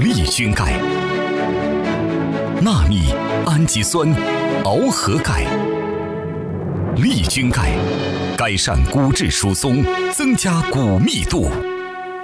利菌钙、纳米氨基酸螯合钙。利菌钙改善骨质疏松，增加骨密度。